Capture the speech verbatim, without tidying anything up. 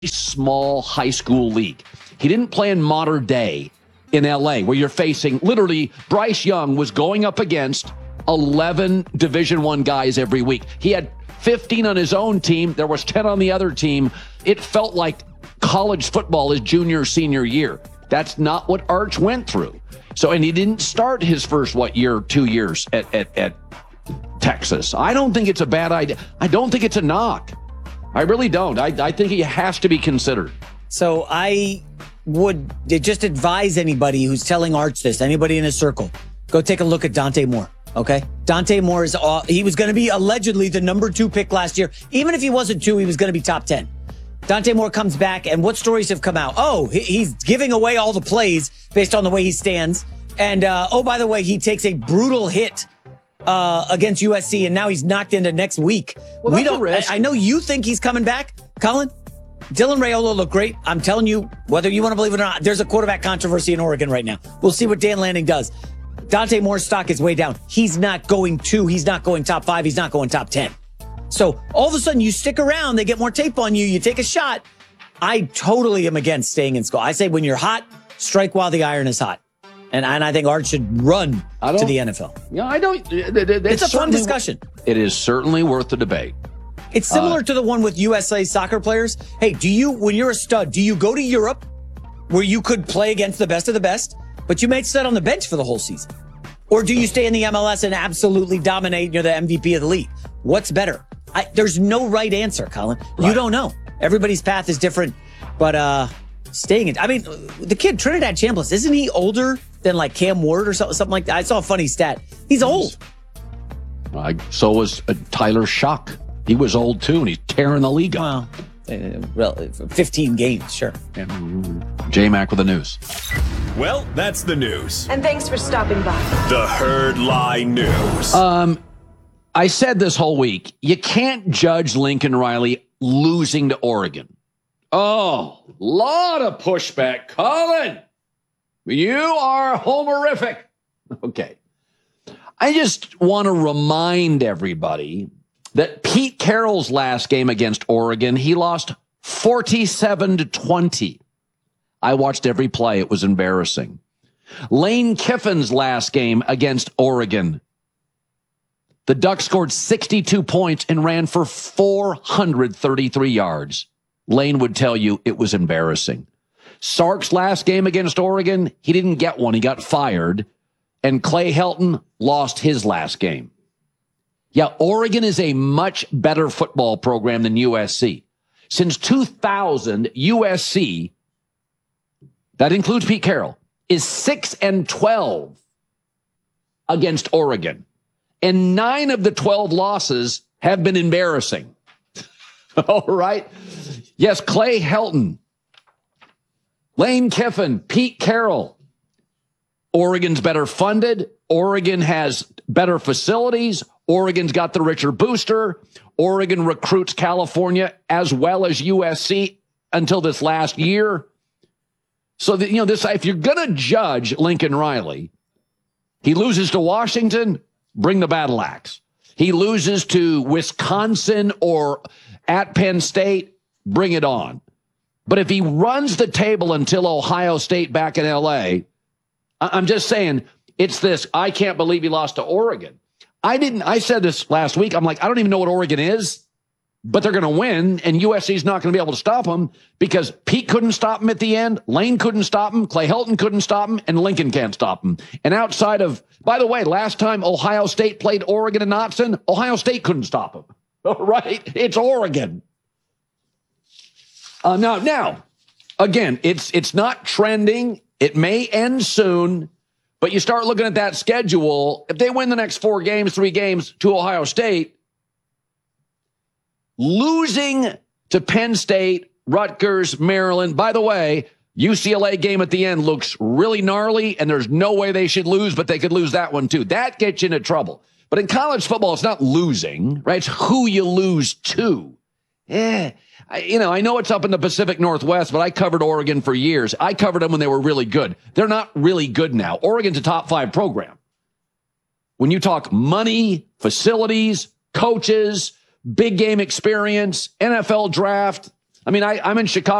small high school league. He didn't play in modern day in L A, where you're facing literally Bryce Young was going up against eleven Division One guys every week. He had fifteen on his own team. There was ten on the other team. It felt like college football his junior, senior year. That's not what Arch went through. So, and he didn't start his first, what, year, two years at, at, at Texas. I don't think it's a bad idea. I don't think it's a knock. I really don't. I, I think he has to be considered. So I would just advise anybody who's telling Arch this, anybody in his circle, go take a look at Dante Moore. Okay. Dante Moore is, all, he was going to be allegedly the number two pick last year. Even if he wasn't two, he was going to be top ten. Dante Moore comes back, and what stories have come out? Oh, he's giving away all the plays based on the way he stands. And, uh, oh, by the way, he takes a brutal hit uh, against U S C, and now he's knocked into next week. Well, we don't. I, I know you think he's coming back, Colin. Dylan Raiola looked great. I'm telling you, whether you want to believe it or not, there's a quarterback controversy in Oregon right now. We'll see what Dan Lanning does. Dante Moore's stock is way down. He's not going two. He's not going top five. He's not going top ten. So all of a sudden you stick around, they get more tape on you, you take a shot. I totally am against staying in school. I say when you're hot, strike while the iron is hot. And, and I think Arch should run to the N F L. Yeah, I don't. It, it, it's a fun discussion. It is certainly worth the debate. It's similar uh, to the one with U S A soccer players. Hey, do you, when you're a stud, do you go to Europe where you could play against the best of the best, but you may sit on the bench for the whole season? Or do you stay in the M L S and absolutely dominate and you're the M V P of the league? What's better? I, there's no right answer, Colin. Right. You don't know. Everybody's path is different. But uh, staying in, I mean, the kid, Trinidad Chambliss, isn't he older than like Cam Ward or something, something like that? I saw a funny stat. He's old. I, so was uh, Tyler Shock. He was old too, and he's tearing the league up. Well, uh, fifteen games, sure. Yeah. J-Mac with the news. Well, that's the news. And thanks for stopping by. The Herd Lie News. Um, I said this whole week, you can't judge Lincoln Riley losing to Oregon. Oh, lot of pushback. Colin, you are homerific. Okay. I just want to remind everybody that Pete Carroll's last game against Oregon, he lost forty-seven to twenty. I watched every play. It was embarrassing. Lane Kiffin's last game against Oregon, the Ducks scored sixty-two points and ran for four hundred thirty-three yards. Lane would tell you it was embarrassing. Sark's last game against Oregon, he didn't get one. He got fired. And Clay Helton lost his last game. Yeah, Oregon is a much better football program than U S C. Since two thousand, U S C, that includes Pete Carroll, is six and twelve against Oregon. And nine of the twelve losses have been embarrassing. All right. Yes, Clay Helton, Lane Kiffin, Pete Carroll. Oregon's better funded. Oregon has better facilities. Oregon's got the richer booster. Oregon recruits California as well as U S C until this last year. So that, you know, this, if you're going to judge Lincoln Riley, he loses to Washington, bring the battle axe. He loses to Wisconsin or at Penn State, bring it on. But if he runs the table until Ohio State back in L A, I'm just saying, it's this, I can't believe he lost to Oregon. I didn't, I said this last week. I'm like, I don't even know what Oregon is, but they're going to win, and U S C's not going to be able to stop them because Pete couldn't stop him at the end. Lane couldn't stop him. Clay Helton couldn't stop him, and Lincoln can't stop him. And outside of, by the way, last time Ohio State played Oregon and Autzen, Ohio State couldn't stop him. All right? It's Oregon. Uh, now, now, again, it's it's not trending. It may end soon, but you start looking at that schedule. If they win the next four games, three games to Ohio State, losing to Penn State, Rutgers, Maryland. By the way, U C L A game at the end looks really gnarly, and there's no way they should lose, but they could lose that one too. That gets you into trouble. But in college football, it's not losing, right? It's who you lose to. Yeah. I, you know, I know it's up in the Pacific Northwest, but I covered Oregon for years. I covered them when they were really good. They're not really good now. Oregon's a top five program. When you talk money, facilities, coaches, big game experience, N F L draft, I mean, I, I'm in Chicago.